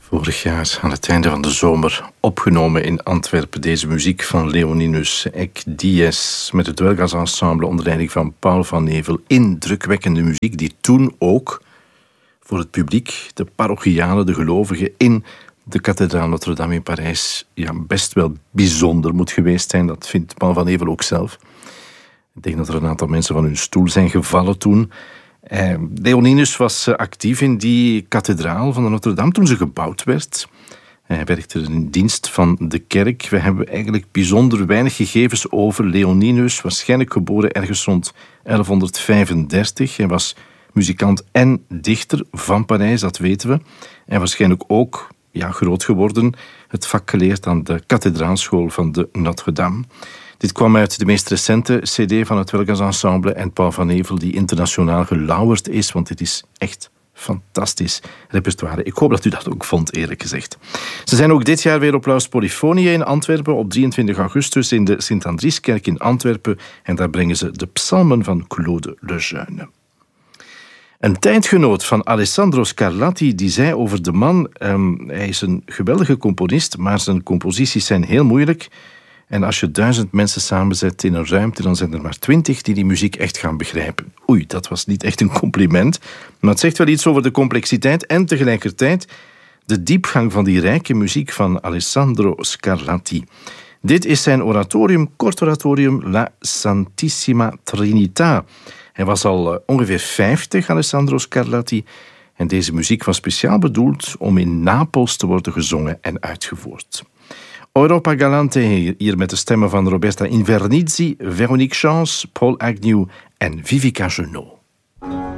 Vorig jaar, aan het einde van de zomer, opgenomen in Antwerpen. Deze muziek van Leoninus Ek Dies met het dweilgasensemble onder leiding van Paul van Nevel. Indrukwekkende muziek die toen ook voor het publiek, de parochialen, de gelovigen in de kathedraal Notre-Dame in Parijs best wel bijzonder moet geweest zijn. Dat vindt Paul van Nevel ook zelf. Ik denk dat er een aantal mensen van hun stoel zijn gevallen toen. Leoninus was actief in die kathedraal van de Notre-Dame toen ze gebouwd werd. Hij werkte in dienst van de kerk. We hebben eigenlijk bijzonder weinig gegevens over Leoninus. Waarschijnlijk geboren ergens rond 1135. Hij was muzikant en dichter van Parijs, dat weten we. En waarschijnlijk ook groot geworden. Het vak geleerd aan de kathedraalschool van de Notre-Dame. Dit kwam uit de meest recente cd van het dweilgasensemble en Paul van Nevel, die internationaal gelauwerd is, want dit is echt fantastisch repertoire. Ik hoop dat u dat ook vond, eerlijk gezegd. Ze zijn ook dit jaar weer op Laus Polyphonie in Antwerpen, op 23 augustus in de Sint-Andrieskerk in Antwerpen. En daar brengen ze de psalmen van Claude Lejeune. Een tijdgenoot van Alessandro Scarlatti die zei over de man, hij is een geweldige componist, maar zijn composities zijn heel moeilijk. En als je 1000 mensen samenzet in een ruimte, dan zijn er maar 20 die muziek echt gaan begrijpen. Oei, dat was niet echt een compliment. Maar het zegt wel iets over de complexiteit en tegelijkertijd de diepgang van die rijke muziek van Alessandro Scarlatti. Dit is zijn oratorium, kort oratorium, La Santissima Trinità. Hij was al ongeveer 50, Alessandro Scarlatti. En deze muziek was speciaal bedoeld om in Napels te worden gezongen en uitgevoerd. Europa Galante hier met de stemmen van Roberta Invernizzi, Véronique Chance, Paul Agnew en Vivica Genot.